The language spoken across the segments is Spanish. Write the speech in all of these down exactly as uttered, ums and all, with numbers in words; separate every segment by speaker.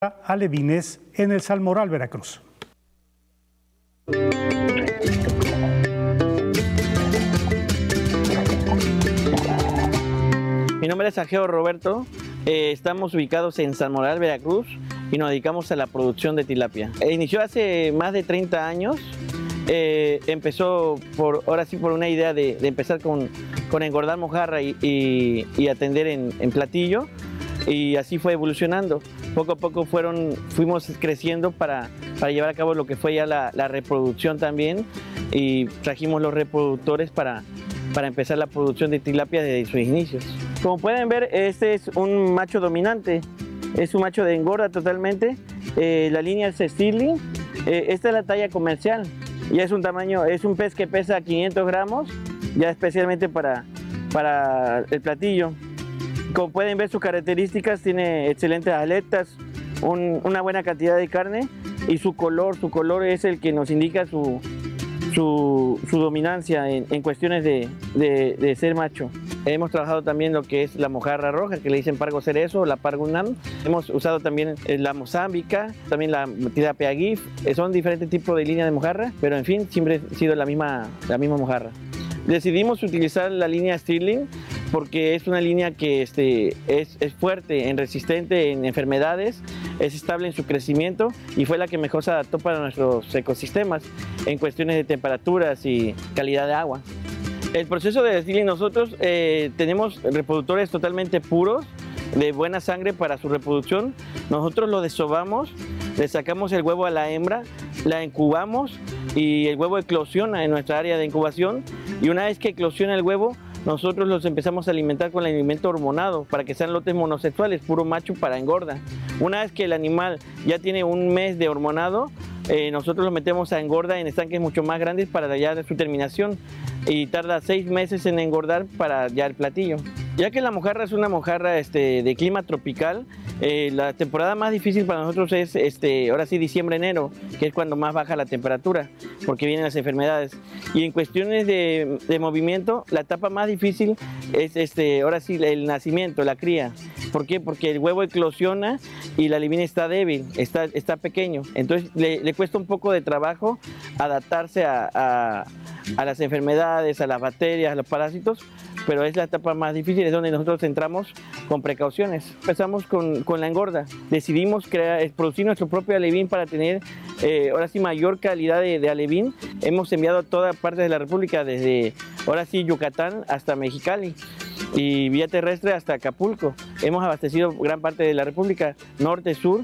Speaker 1: alevines en el Salmoral, Veracruz.
Speaker 2: Mi nombre es Ageo Roberto, eh, estamos ubicados en Salmoral, Veracruz, y nos dedicamos a la producción de tilapia. E inició hace más de treinta años, eh, empezó por, ahora sí por una idea de, de empezar con, con engordar mojarra y, y, y atender en, en platillo, y así fue evolucionando. Poco a poco fueron, fuimos creciendo para, para llevar a cabo lo que fue ya la, la reproducción también, y trajimos los reproductores para, para empezar la producción de tilapia desde sus inicios. Como pueden ver, este es un macho dominante, es un macho de engorda totalmente, eh, la línea es Stirling, eh, esta es la talla comercial, ya es un tamaño, es un pez que pesa quinientos gramos, ya especialmente para, para el platillo. Como pueden ver, sus características, tiene excelentes aletas, un, una buena cantidad de carne, y su color, su color es el que nos indica su, su, su dominancia en, en cuestiones de, de, de ser macho. Hemos trabajado también lo que es la mojarra roja, que le dicen pargo cerezo, la pargo unam. Hemos usado también la mozambica, también la tilapia gif. Son diferentes tipos de línea de mojarra, pero en fin, siempre ha sido la misma, la misma mojarra. Decidimos utilizar la línea Stirling porque es una línea que este, es, es fuerte, en resistente en enfermedades, es estable en su crecimiento y fue la que mejor se adaptó para nuestros ecosistemas en cuestiones de temperaturas y calidad de agua. El proceso de Stirling, nosotros eh, tenemos reproductores totalmente puros, de buena sangre para su reproducción. Nosotros lo desobamos, le sacamos el huevo a la hembra, la incubamos y el huevo eclosiona en nuestra área de incubación, y una vez que eclosiona el huevo, nosotros los empezamos a alimentar con el alimento hormonado para que sean lotes monosexuales, puro macho para engorda. Una vez que el animal ya tiene un mes de hormonado, eh, nosotros lo metemos a engorda en estanques mucho más grandes para ya su terminación, y tarda seis meses en engordar para ya el platillo. Ya que la mojarra es una mojarra este, de clima tropical, eh, la temporada más difícil para nosotros es este, ahora sí diciembre-enero, que es cuando más baja la temperatura, porque vienen las enfermedades. Y en cuestiones de, de movimiento, la etapa más difícil es este, ahora sí el nacimiento, la cría. ¿Por qué? Porque el huevo eclosiona y la alevina está débil, está, está pequeño. Entonces le, le cuesta un poco de trabajo adaptarse a, a, a las enfermedades, a las bacterias, a los parásitos, pero es la etapa más difícil, es donde nosotros entramos con precauciones. Empezamos con, con la engorda, decidimos crear, producir nuestro propio alevín para tener eh, ahora sí mayor calidad de, de alevín. Hemos enviado a toda parte de la República, desde ahora sí Yucatán hasta Mexicali, y vía terrestre hasta Acapulco. Hemos abastecido gran parte de la República, norte, sur,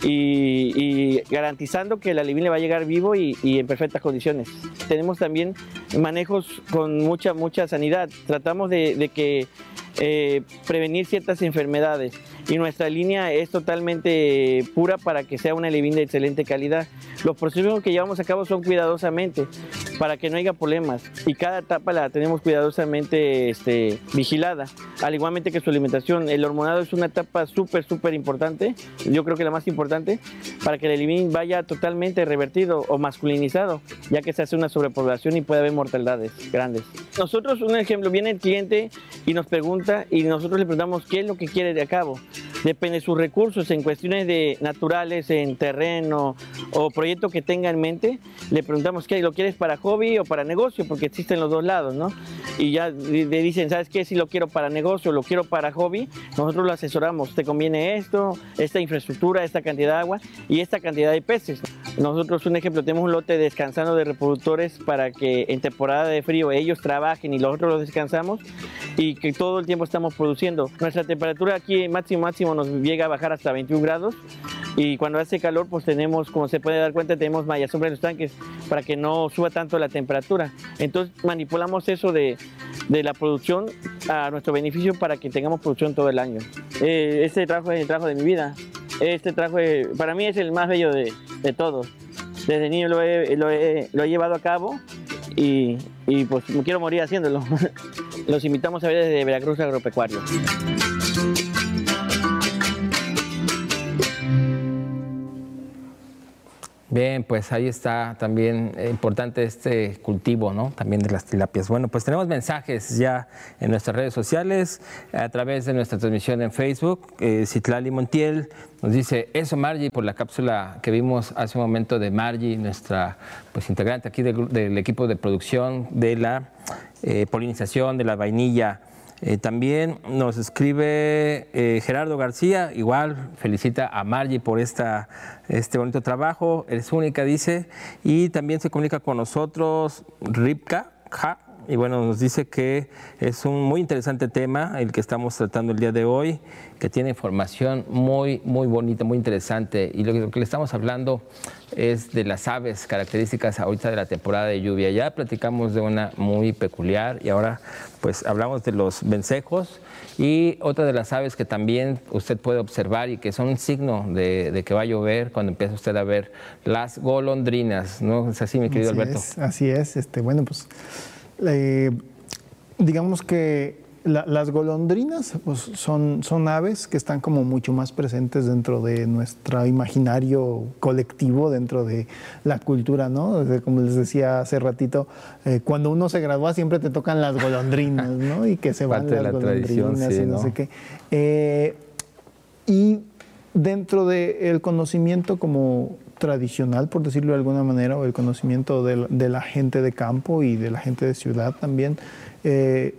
Speaker 2: y, y garantizando que el alevín le va a llegar vivo y, y en perfectas condiciones. Tenemos también manejos con mucha, mucha sanidad. Tratamos de, de que eh, prevenir ciertas enfermedades, y nuestra línea es totalmente pura para que sea un alevín de excelente calidad. Los procesos que llevamos a cabo son cuidadosamente para que no haya problemas, y cada etapa la tenemos cuidadosamente este, vigilada, al igualmente que su alimentación. El hormonado es una etapa súper, súper importante, yo creo que la más importante, para que el alevín vaya totalmente revertido o masculinizado, ya que se hace una sobrepoblación y puede haber mortalidades grandes. Nosotros, un ejemplo, viene el cliente y nos pregunta, y nosotros le preguntamos qué es lo que quiere de a cabo. Depende de sus recursos, en cuestiones de naturales, en terreno o proyecto que tenga en mente, le preguntamos qué, ¿lo quieres para hobby o para negocio? Porque existen los dos lados, ¿no? Y ya le dicen, ¿sabes qué? Si lo quiero para negocio, lo quiero para hobby, nosotros lo asesoramos. ¿Te conviene esto, esta infraestructura, esta cantidad de agua y esta cantidad de peces? Nosotros, un ejemplo, tenemos un lote descansando de reproductores para que en temporada de frío ellos trabajen y nosotros los descansamos, y que todo el tiempo estamos produciendo. Nuestra temperatura aquí máximo máximo nos llega a bajar hasta veintiún grados, y cuando hace calor pues tenemos, como se puede dar cuenta, tenemos malla sombra en los tanques para que no suba tanto la temperatura. Entonces manipulamos eso de, de la producción a nuestro beneficio para que tengamos producción todo el año. Eh, este trabajo es el trabajo de mi vida. Este trabajo es, para mí es el más bello de, de todos. Desde niño lo he, lo he, lo he llevado a cabo, y, y pues me quiero morir haciéndolo. Los invitamos a ver desde Veracruz Agropecuario.
Speaker 3: Bien, pues ahí está también eh, importante este cultivo, ¿no? También de las tilapias. Bueno, pues tenemos mensajes ya en nuestras redes sociales, a través de nuestra transmisión en Facebook. Eh, Citlali Montiel nos dice, eso Margie, por la cápsula que vimos hace un momento de Margie, nuestra pues integrante aquí del, del equipo de producción de la eh, polinización de la vainilla. Eh, también nos escribe eh, Gerardo García, igual felicita a Margie por esta, este bonito trabajo, eres única, dice, y también se comunica con nosotros Ripka, ja, y bueno, nos dice que es un muy interesante tema el que estamos tratando el día de hoy, que tiene información muy, muy bonita, muy interesante, y lo que, lo que le estamos hablando es de las aves características ahorita de la temporada de lluvia. Ya platicamos de una muy peculiar y ahora pues hablamos de los vencejos y otra de las aves que también usted puede observar y que son un signo de, de que va a llover cuando empieza usted a ver las golondrinas, ¿no? ¿Es así, mi querido
Speaker 4: así
Speaker 3: Alberto?
Speaker 4: Es, así es. Este, bueno, pues eh, digamos que La, las golondrinas pues, son, son aves que están como mucho más presentes dentro de nuestro imaginario colectivo, dentro de la cultura, ¿no? Desde, como les decía hace ratito, eh, cuando uno se gradúa siempre te tocan las golondrinas, ¿no? Y que se van
Speaker 3: Parte
Speaker 4: las
Speaker 3: de la
Speaker 4: golondrinas
Speaker 3: tradición, sí,
Speaker 4: y no,
Speaker 3: ¿no?
Speaker 4: sé qué. Eh, y dentro del conocimiento como tradicional, por decirlo de alguna manera, o el conocimiento de, de la gente de campo y de la gente de ciudad también, eh,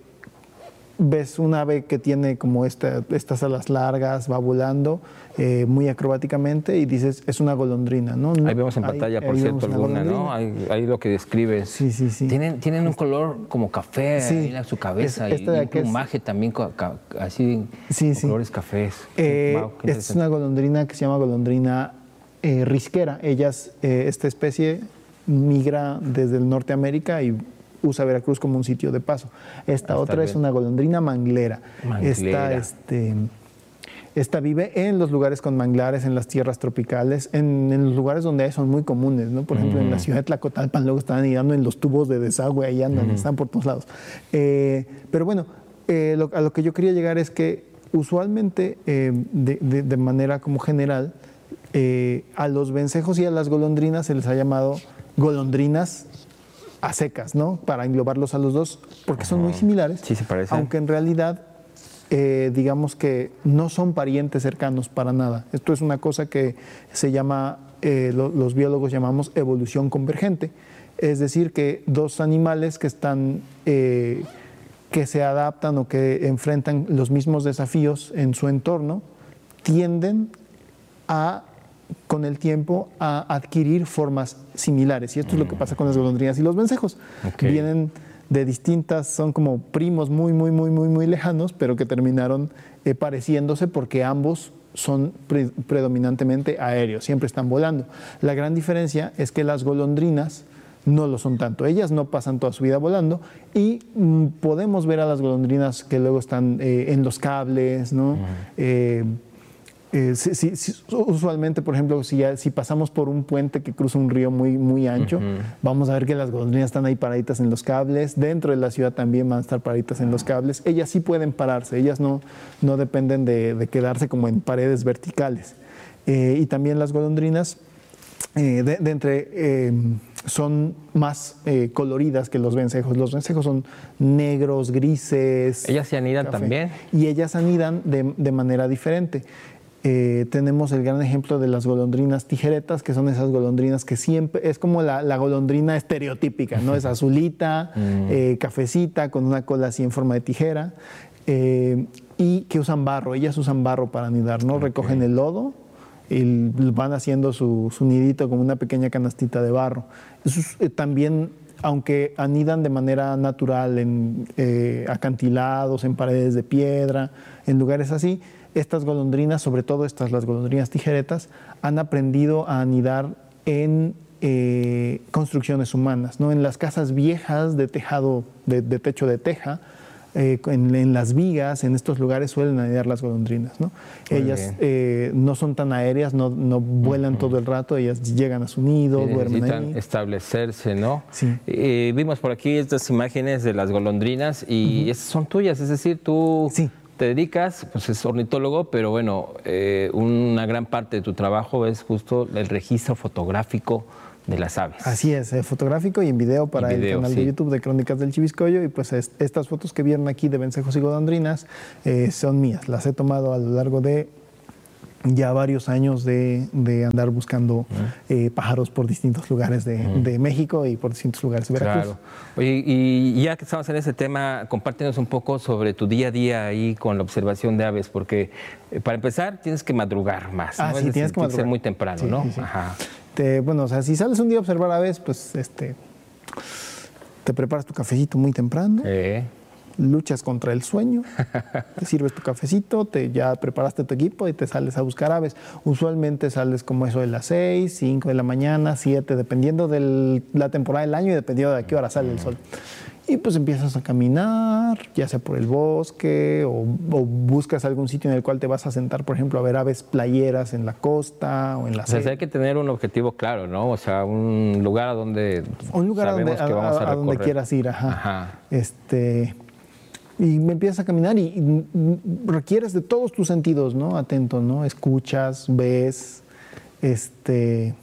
Speaker 4: ves un ave que tiene como esta, estas alas largas, va volando eh, muy acrobáticamente y dices, es una golondrina, ¿no?
Speaker 3: Ahí vemos en pantalla, ahí, por ahí cierto, alguna, ¿no? Ahí, ahí lo que describes.
Speaker 4: Sí, sí, sí.
Speaker 3: Tienen, tienen un color como café sí. ahí en su cabeza es, y un plumaje es... también así,
Speaker 4: sí,
Speaker 3: con
Speaker 4: sí.
Speaker 3: colores cafés.
Speaker 4: Eh, wow, es una golondrina que se llama golondrina eh, risquera. Ellas, eh, esta especie migra desde el Norteamérica y usa Veracruz como un sitio de paso. Esta Hasta otra bien. es una golondrina manglera.
Speaker 3: manglera.
Speaker 4: Esta, este, esta vive en los lugares con manglares, en las tierras tropicales, en, en los lugares donde hay son muy comunes, ¿no? Por ejemplo, mm. en la ciudad de Tlacotalpan luego están anidando en los tubos de desagüe, ahí andan, mm. están por todos lados. Eh, pero bueno, eh, lo, a lo que yo quería llegar es que usualmente, eh, de, de, de manera como general, eh, a los vencejos y a las golondrinas se les ha llamado golondrinas a secas, ¿no? Para englobarlos a los dos, porque Ajá. son muy similares,
Speaker 3: sí, se parecen.
Speaker 4: Aunque en realidad, eh, digamos que no son parientes cercanos para nada. Esto es una cosa que se llama, eh, lo, los biólogos llamamos evolución convergente, es decir, que dos animales que están, eh, que se adaptan o que enfrentan los mismos desafíos en su entorno, tienden a con el tiempo a adquirir formas similares. Y esto mm. es lo que pasa con las golondrinas y los vencejos. Okay. Vienen de distintas, son como primos muy, muy, muy, muy, muy lejanos, pero que terminaron eh, pareciéndose porque ambos son pre predominantemente aéreos, siempre están volando. La gran diferencia es que las golondrinas no lo son tanto. Ellas no pasan toda su vida volando y mm, podemos ver a las golondrinas que luego están eh, en los cables, ¿no? Mm. Eh, Eh, si, si, si, usualmente, por ejemplo, si, ya, si pasamos por un puente que cruza un río muy, muy ancho, uh-huh. vamos a ver que las golondrinas están ahí paraditas en los cables. Dentro de la ciudad también van a estar paraditas en los cables. Ellas sí pueden pararse, ellas no, no dependen de, de quedarse como en paredes verticales. Eh, y también las golondrinas eh, de, de entre, eh, son más eh, coloridas que los vencejos. Los vencejos son negros, grises.
Speaker 3: ¿Ellas se anidan café. también?
Speaker 4: Y ellas anidan de, de manera diferente. Eh, tenemos el gran ejemplo de las golondrinas tijeretas, que son esas golondrinas que siempre, es como la, la golondrina estereotípica, ¿no? Es azulita, mm. eh, cafecita, con una cola así en forma de tijera, eh, y que usan barro, ellas usan barro para anidar, ¿no? Okay. Recogen el lodo y van haciendo su, su nidito como una pequeña canastita de barro. Eso es, eh, también, aunque anidan de manera natural en eh, acantilados, en paredes de piedra, en lugares así, estas golondrinas, sobre todo estas, las golondrinas tijeretas, han aprendido a anidar en eh, construcciones humanas, ¿no? En las casas viejas de tejado, de, de techo de teja, eh, en, en las vigas, en estos lugares suelen anidar las golondrinas, ¿no? Muy ellas eh, no son tan aéreas, no, no vuelan uh-huh. todo el rato, ellas llegan a su nido,
Speaker 3: sí,
Speaker 4: duermen
Speaker 3: necesitan
Speaker 4: ahí.
Speaker 3: establecerse, ¿no?
Speaker 4: Sí.
Speaker 3: Eh, vimos por aquí estas imágenes de las golondrinas y uh-huh. esas son tuyas, es decir, tú...
Speaker 4: Sí.
Speaker 3: te dedicas, pues es ornitólogo, pero bueno, eh, una gran parte de tu trabajo es justo el registro fotográfico de las aves.
Speaker 4: Así es, eh, fotográfico y en video para y video, el canal sí. de YouTube de Crónicas del Chiviscoyo. Y pues es, estas fotos que vieron aquí de vencejos y golondrinas eh, son mías. Las he tomado a lo largo de ya varios años de, de andar buscando uh-huh. eh, pájaros por distintos lugares de, uh-huh. de México y por distintos lugares de Veracruz. Claro.
Speaker 3: Oye, y ya que estamos en ese tema, compártenos un poco sobre tu día a día ahí con la observación de aves, porque eh, para empezar tienes que madrugar más,
Speaker 4: ah,
Speaker 3: ¿no?
Speaker 4: sí,
Speaker 3: es
Speaker 4: tienes que madrugar.
Speaker 3: ser muy temprano,
Speaker 4: sí,
Speaker 3: ¿no?
Speaker 4: Sí, sí.
Speaker 3: Ajá.
Speaker 4: Te, bueno, o sea, si sales un día a observar aves, pues este, te preparas tu cafecito muy temprano.
Speaker 3: Eh.
Speaker 4: Luchas contra el sueño, te sirves tu cafecito, te, ya preparaste tu equipo y te sales a buscar aves. Usualmente sales como eso de las seis, cinco de la mañana, siete, dependiendo de la temporada del año y dependiendo de a qué hora sale el sol. Y pues empiezas a caminar, ya sea por el bosque o, o buscas algún sitio en el cual te vas a sentar, por ejemplo, a ver aves playeras en la costa o en la
Speaker 3: O sea, hay que tener un objetivo claro, ¿no? O sea, un lugar a donde
Speaker 4: un lugar
Speaker 3: sabemos
Speaker 4: a donde,
Speaker 3: que vamos a, a,
Speaker 4: a donde quieras ir, ajá.
Speaker 3: Ajá.
Speaker 4: Este... Y me empiezas a caminar y, y requieres de todos tus sentidos, ¿no? Atento, ¿no? Escuchas, ves, este,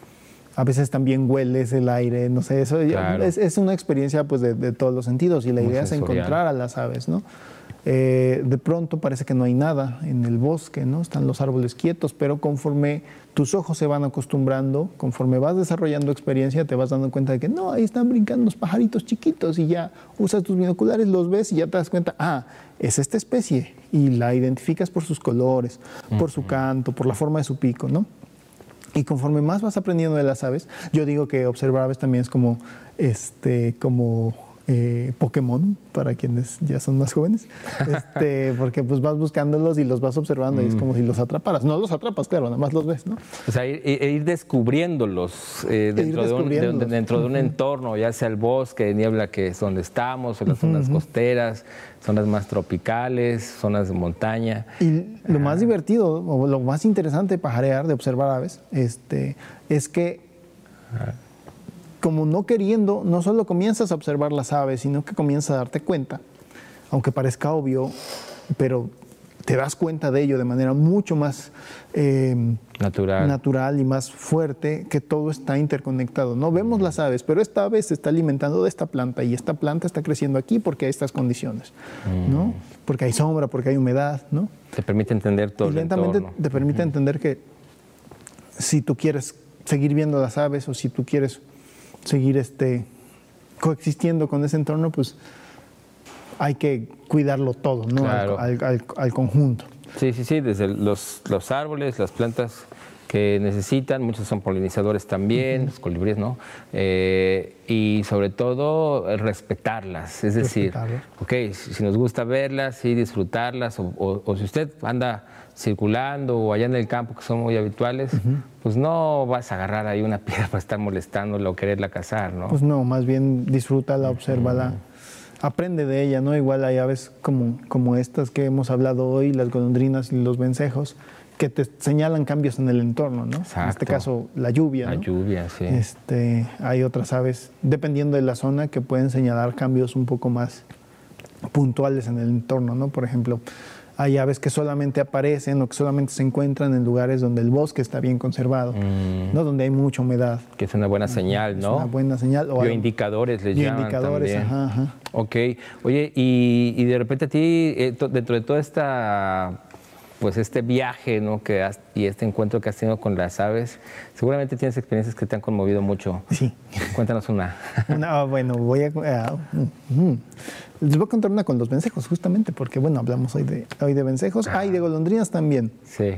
Speaker 4: a veces también hueles el aire, no sé, eso claro. es, es una experiencia pues de, de todos los sentidos y la
Speaker 3: Muy
Speaker 4: idea
Speaker 3: sensorial.
Speaker 4: Es encontrar a las aves, ¿no? Eh, de pronto parece que no hay nada en el bosque, ¿no? Están los árboles quietos, pero conforme tus ojos se van acostumbrando, conforme vas desarrollando experiencia, te vas dando cuenta de que no, ahí están brincando los pajaritos chiquitos y ya usas tus binoculares, los ves y ya te das cuenta, ah, es esta especie y la identificas por sus colores, uh-huh. por su canto, por la forma de su pico, ¿no? Y conforme más vas aprendiendo de las aves, yo digo que observar aves también es como, este, como Eh, Pokémon, para quienes ya son más jóvenes, este, porque pues vas buscándolos y los vas observando mm. y es como si los atraparas. No los atrapas, claro, nada más los ves, ¿no?
Speaker 3: O sea, ir, ir descubriéndolos eh, dentro, ir descubriéndolos. De un, de, dentro uh-huh. de un entorno, ya sea el bosque de niebla que es donde estamos, o las uh-huh. zonas costeras, zonas más tropicales, zonas de montaña.
Speaker 4: Y lo más divertido, o lo más interesante de pajarear, de observar aves, este, es que uh-huh. como no queriendo, no solo comienzas a observar las aves, sino que comienzas a darte cuenta, aunque parezca obvio, pero te das cuenta de ello de manera mucho más eh,
Speaker 3: natural.
Speaker 4: natural y más fuerte, que todo está interconectado. No vemos las aves, pero esta ave se está alimentando de esta planta y esta planta está creciendo aquí porque hay estas condiciones, mm. ¿no? Porque hay sombra, porque hay humedad, ¿no?
Speaker 3: Te permite entender todo
Speaker 4: y
Speaker 3: el
Speaker 4: lentamente
Speaker 3: entorno.
Speaker 4: te permite uh-huh. entender que si tú quieres seguir viendo las aves o si tú quieres seguir este, coexistiendo con ese entorno, pues hay que cuidarlo todo, ¿no?
Speaker 3: Claro.
Speaker 4: Al, al, al conjunto.
Speaker 3: Sí, sí, sí, desde los, los árboles, las plantas que necesitan, muchos son polinizadores también, uh-huh. los colibríes, ¿no? Eh, y sobre todo respetarlas, es decir, ok, si nos gusta verlas, sí, disfrutarlas, o, o, o si usted anda circulando o allá en el campo, que son muy habituales, uh-huh. pues no vas a agarrar ahí una piedra para estar molestándola o quererla cazar, ¿no?
Speaker 4: Pues no, más bien disfrútala, obsérvala, uh-huh. aprende de ella, ¿no? Igual hay aves como, como estas que hemos hablado hoy, las golondrinas y los vencejos, que te señalan cambios en el entorno, ¿no?
Speaker 3: Exacto.
Speaker 4: En este caso, la lluvia,
Speaker 3: La
Speaker 4: ¿no?
Speaker 3: lluvia, sí.
Speaker 4: Este, hay otras aves, dependiendo de la zona, que pueden señalar cambios un poco más puntuales en el entorno, ¿no? Por ejemplo, hay aves que solamente aparecen o que solamente se encuentran en lugares donde el bosque está bien conservado, mm. ¿no? Donde hay mucha humedad.
Speaker 3: Que es una buena señal, ¿no?
Speaker 4: Es una buena señal. O
Speaker 3: bioindicadores les llaman
Speaker 4: bioindicadores,
Speaker 3: también.
Speaker 4: Ajá, ajá.
Speaker 3: Ok. Oye, y, y de repente a ti, eh, to, dentro de toda esta, pues este viaje, ¿no? Que has, y este encuentro que has tenido con las aves, seguramente tienes experiencias que te han conmovido mucho.
Speaker 4: Sí.
Speaker 3: Cuéntanos una.
Speaker 4: una bueno, voy a... Uh, uh, uh. Les voy a contar una con los vencejos, justamente, porque, bueno, hablamos hoy de, hoy de vencejos. Ah, y de golondrinas también.
Speaker 3: Sí.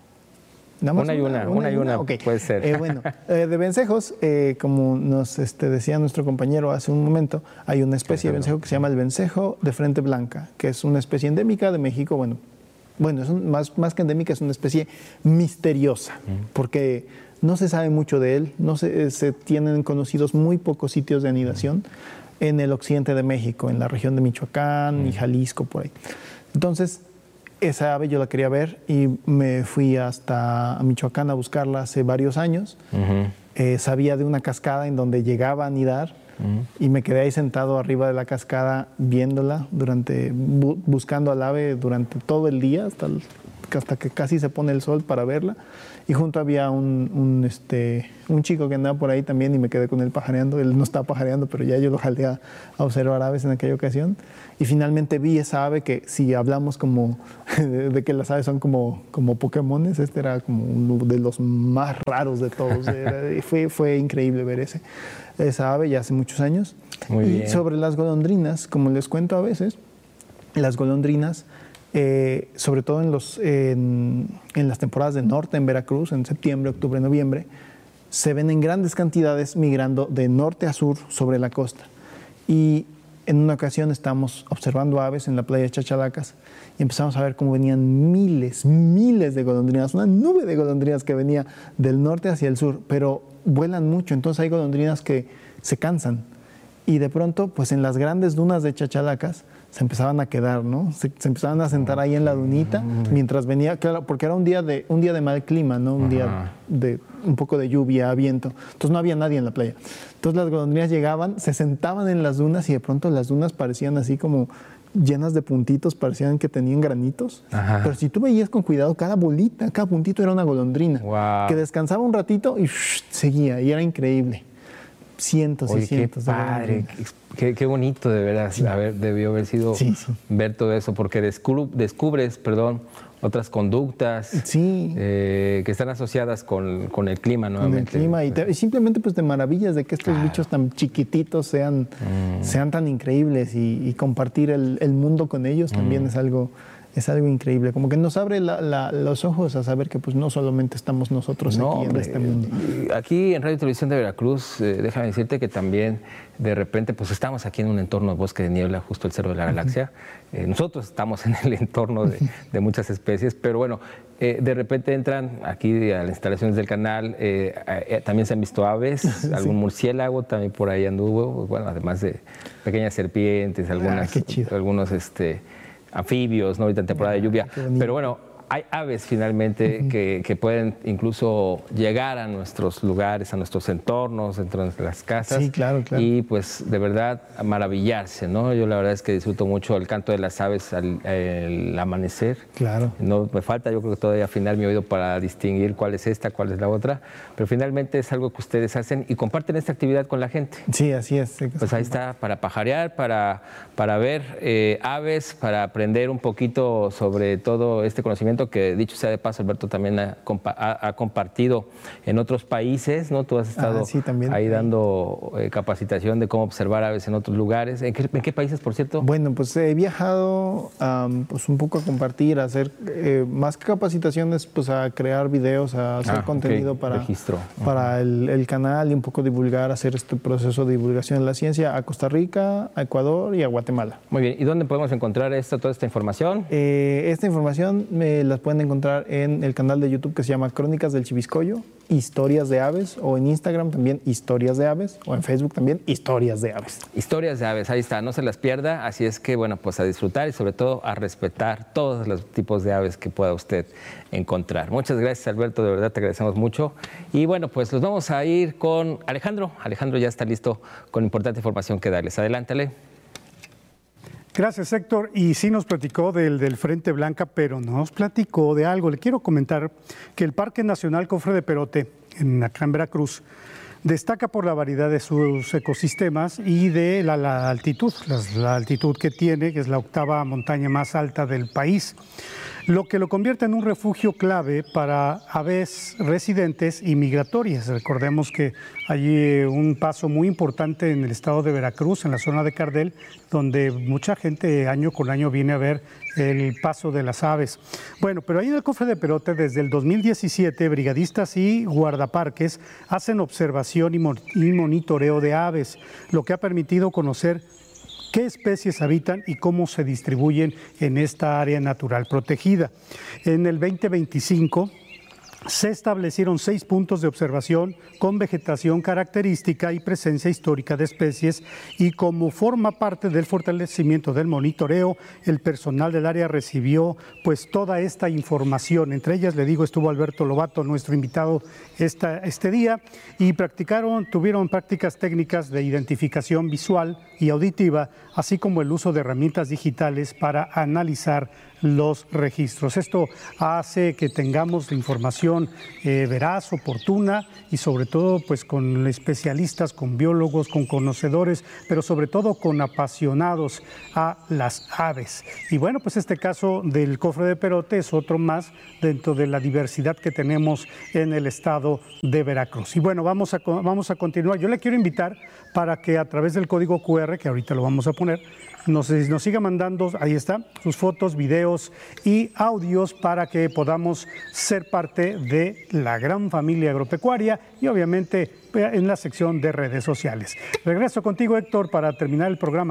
Speaker 4: Nada más
Speaker 3: una y una, una, una y una, okay. Puede ser.
Speaker 4: Eh, bueno, eh, de vencejos, eh, como nos este, decía nuestro compañero hace un momento, hay una especie de vencejo que se llama el vencejo de frente blanca, que es una especie endémica de México. Bueno, bueno es un, más, más que endémica, es una especie misteriosa, mm. porque no se sabe mucho de él, no se, se tienen conocidos muy pocos sitios de anidación. Mm. En el occidente de México, en la región de Michoacán mm. y Jalisco, por ahí. Entonces, esa ave yo la quería ver y me fui hasta Michoacán a buscarla hace varios años. Uh-huh. eh, sabía de una cascada en donde llegaba a anidar, Uh-huh. Y me quedé ahí sentado arriba de la cascada viéndola, durante, bu buscando al ave durante todo el día, hasta, el, hasta que casi se pone el sol para verla. Y junto había un, un, este, un chico que andaba por ahí también y me quedé con él pajareando. Él no estaba pajareando, pero ya yo lo jalé a, a observar aves en aquella ocasión. Y finalmente vi esa ave que, si hablamos como de, de que las aves son como, como Pokémones, este era como uno de los más raros de todos. Era, fue, fue increíble ver ese, esa ave ya hace muchos años.
Speaker 3: Muy
Speaker 4: y
Speaker 3: bien.
Speaker 4: Sobre las golondrinas, como les cuento a veces, las golondrinas, Eh, sobre todo en, los, en, en las temporadas de norte en Veracruz, en septiembre, octubre, noviembre, se ven en grandes cantidades migrando de norte a sur sobre la costa. Y en una ocasión estábamos observando aves en la playa de Chachalacas y empezamos a ver cómo venían miles, miles de golondrinas, una nube de golondrinas que venía del norte hacia el sur, pero vuelan mucho, entonces hay golondrinas que se cansan. Y de pronto, pues en las grandes dunas de Chachalacas, se empezaban a quedar, ¿no? Se, se empezaban a sentar ahí en la dunita mientras venía, claro, porque era un día de, un día de mal clima, ¿no? Un Ajá. día de un poco de lluvia, viento. Entonces no había nadie en la playa. Entonces las golondrinas llegaban, se sentaban en las dunas y de pronto las dunas parecían así como llenas de puntitos, parecían que tenían granitos. Ajá. Pero si tú veías con cuidado, cada bolita, cada puntito era una golondrina. Wow. Que descansaba un ratito y shh, seguía, y era increíble. Cientos Oye, y cientos
Speaker 3: qué padre,
Speaker 4: de
Speaker 3: qué, qué bonito de verdad, sí. haber, debió haber sido
Speaker 4: sí, sí.
Speaker 3: ver todo eso, porque descubres, descubres perdón, otras conductas
Speaker 4: sí.
Speaker 3: eh, que están asociadas con, con el clima nuevamente.
Speaker 4: Con el clima y, te, y simplemente pues te maravillas de que estos claro. bichos tan chiquititos sean, mm. sean tan increíbles y, y compartir el, el mundo con ellos también mm. es algo... Es algo increíble, como que nos abre la, la, los ojos a saber que pues no solamente estamos nosotros no, aquí hombre, en este mundo.
Speaker 3: Aquí en Radio y Televisión de Veracruz, eh, déjame decirte que también de repente pues estamos aquí en un entorno de bosque de niebla, justo el Cerro de la Galaxia. Uh-huh. eh, nosotros estamos en el entorno de, de muchas especies, pero bueno, eh, de repente entran aquí a las instalaciones del canal, eh, eh, también se han visto aves, sí. algún murciélago también por ahí anduvo, bueno, además de pequeñas serpientes, algunas,
Speaker 4: ah,
Speaker 3: algunos este anfibios, ¿no? Ahorita en temporada de lluvia, pero bueno, hay aves finalmente uh-huh. que, que pueden incluso llegar a nuestros lugares, a nuestros entornos, dentro de las casas.
Speaker 4: Sí, claro, claro.
Speaker 3: Y pues de verdad maravillarse, ¿no? Yo la verdad es que disfruto mucho el canto de las aves al, al amanecer.
Speaker 4: Claro.
Speaker 3: No me falta, yo creo que todavía afinar mi oído para distinguir cuál es esta, cuál es la otra, pero finalmente es algo que ustedes hacen y comparten esta actividad con la gente.
Speaker 4: Sí, así es.
Speaker 3: Pues ahí está, para pajarear, para, para ver eh, aves, para aprender un poquito sobre todo este conocimiento que, dicho sea de paso, Alberto también ha, ha, ha compartido en otros países, ¿no? Tú has estado
Speaker 4: ah, sí,
Speaker 3: ahí dando eh, capacitación de cómo observar aves en otros lugares. ¿En qué, en qué países, por cierto?
Speaker 4: Bueno, pues he viajado um, pues un poco a compartir, a hacer, eh, más que capacitaciones, pues a crear videos, a hacer
Speaker 3: ah,
Speaker 4: contenido
Speaker 3: okay.
Speaker 4: para,
Speaker 3: Registro.
Speaker 4: para el, el canal y un poco divulgar, hacer este proceso de divulgación de la ciencia a Costa Rica, a Ecuador y a Guatemala.
Speaker 3: Muy bien. ¿Y dónde podemos encontrar esta, toda esta información?
Speaker 4: Eh, esta información me las pueden encontrar en el canal de YouTube que se llama Crónicas del Chiviscoyo, Historias de Aves, o en Instagram también Historias de Aves, o en Facebook también Historias de Aves.
Speaker 3: Historias de aves, ahí está, no se las pierda, así es que bueno, pues a disfrutar y sobre todo a respetar todos los tipos de aves que pueda usted encontrar. Muchas gracias, Alberto, de verdad te agradecemos mucho. Y bueno, pues nos vamos a ir con Alejandro. Alejandro ya está listo con importante información que darles. Adelántale.
Speaker 1: Gracias, Héctor. Y sí nos platicó del, del Frente Blanca, pero nos platicó de algo. Le quiero comentar que el Parque Nacional Cofre de Perote, en, acá en Veracruz, destaca por la variedad de sus ecosistemas y de la, la altitud, la, la altitud que tiene, que es la octava montaña más alta del país, lo que lo convierte en un refugio clave para aves residentes y migratorias. Recordemos que hay un paso muy importante en el estado de Veracruz, en la zona de Cardel, donde mucha gente año con año viene a ver el paso de las aves. Bueno, pero ahí en el Cofre de Perote, desde el dos mil diecisiete, brigadistas y guardaparques hacen observación y, mon y monitoreo de aves, lo que ha permitido conocer qué especies habitan y cómo se distribuyen en esta área natural protegida. En el veinte veinticinco se establecieron seis puntos de observación con vegetación característica y presencia histórica de especies, y como forma parte del fortalecimiento del monitoreo, el personal del área recibió pues toda esta información. Entre ellas, le digo, estuvo Alberto Lobato, nuestro invitado esta, este día, y practicaron, tuvieron prácticas técnicas de identificación visual y auditiva, así como el uso de herramientas digitales para analizar los registros. Esto hace que tengamos la información eh, veraz, oportuna, y sobre todo pues con especialistas, con biólogos, con conocedores, pero sobre todo con apasionados a las aves. Y bueno, pues este caso del cofre de Perote es otro más dentro de la diversidad que tenemos en el estado de Veracruz. Y bueno, vamos a, vamos a continuar. Yo le quiero invitar para que a través del código cu erre, que ahorita lo vamos a poner, Nos, nos siga mandando, ahí está, sus fotos, videos y audios para que podamos ser parte de la gran familia agropecuaria y obviamente en la sección de redes sociales. Regreso contigo, Héctor, para terminar el programa.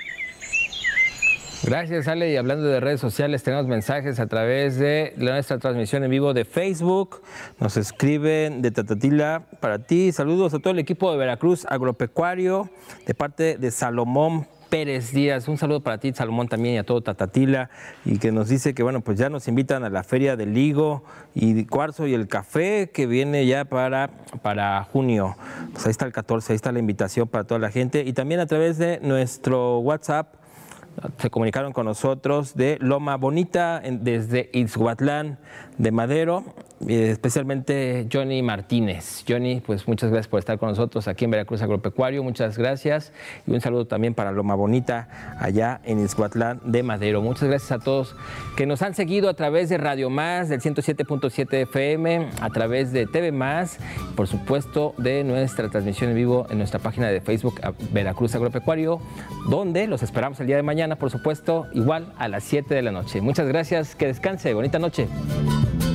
Speaker 3: Gracias, Ale. Y hablando de redes sociales, tenemos mensajes a través de nuestra transmisión en vivo de Facebook. Nos escriben de Tatatila para ti. Saludos a todo el equipo de Veracruz Agropecuario, de parte de Salomón Pérez Díaz. Un saludo para ti, Salomón, también, y a todo Tatatila, y que nos dice que bueno, pues ya nos invitan a la Feria del Higo y Cuarzo y el Café, que viene ya para, para junio. Pues ahí está el catorce, ahí está la invitación para toda la gente. Y también a través de nuestro WhatsApp se comunicaron con nosotros de Loma Bonita, desde Ixhuatlán de Madero, especialmente Johnny Martínez. Johnny, pues muchas gracias por estar con nosotros aquí en Veracruz Agropecuario, muchas gracias, y un saludo también para Loma Bonita, allá en Ixhuatlán de Madero. Muchas gracias a todos que nos han seguido a través de Radio Más, del ciento siete punto siete F M, a través de T V Más, por supuesto de nuestra transmisión en vivo en nuestra página de Facebook Veracruz Agropecuario, donde los esperamos el día de mañana, por supuesto, igual a las siete de la noche. Muchas gracias, que descanse, bonita noche.